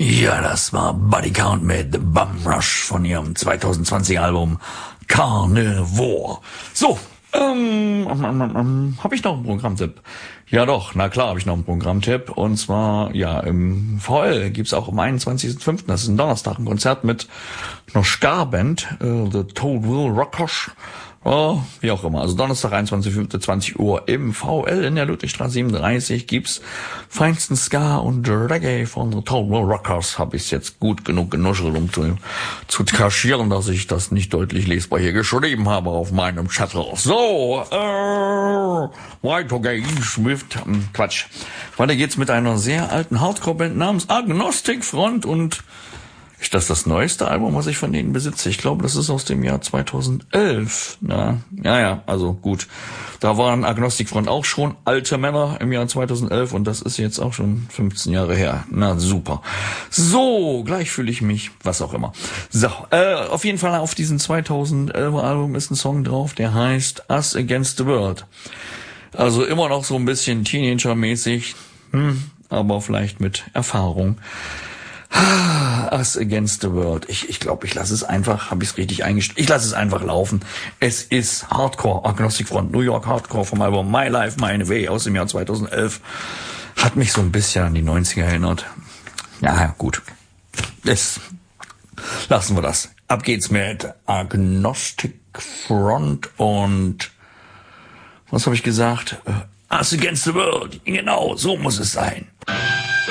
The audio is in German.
Ja, das war Body Count mit The Bum Rush von ihrem 2020 Album Carnivore. So, habe ich noch einen Programmtipp? Ja doch, na klar habe ich noch einen Programmtipp. Und zwar, ja, im VL gibt's auch am 21.05., das ist ein Donnerstag, ein Konzert mit einer Ska-Band, The Toad Will Rockers. Oh, wie auch immer. Also Donnerstag, 21.05., 20 Uhr im VL in der Ludwigstraße 37 gibt's feinsten Ska und Reggae von The Toad Will Rockers. Habe ich jetzt gut genug genuschelt, um zu kaschieren, dass ich das nicht deutlich lesbar hier geschrieben habe auf meinem Zettel. So, weiter geht's mit, Quatsch. Weiter geht's mit einer sehr alten Hardcore-Band namens Agnostic Front und ist das neueste Album, was ich von denen besitze? Ich glaube, das ist aus dem Jahr 2011. Ja, also gut. Da waren Agnostic Front auch schon alte Männer im Jahr 2011 und das ist jetzt auch schon 15 Jahre her. Na, super. So, gleich fühle ich mich, was auch immer. So, auf jeden Fall auf diesem 2011er Album ist ein Song drauf, der heißt Us Against the World. Also immer noch so ein bisschen Teenager-mäßig, aber vielleicht mit Erfahrung. Us Against the World. Ich glaube, ich lasse es einfach, habe ich es richtig eingestellt. Ich lasse es einfach laufen. Es ist Hardcore, Agnostic Front, New York Hardcore vom Album My Life, My Way aus dem Jahr 2011. Hat mich so ein bisschen an die 90er erinnert. Ja, gut. Lassen wir das. Ab geht's mit Agnostic Front und was habe ich gesagt? Us Against the World. Genau, so muss es sein.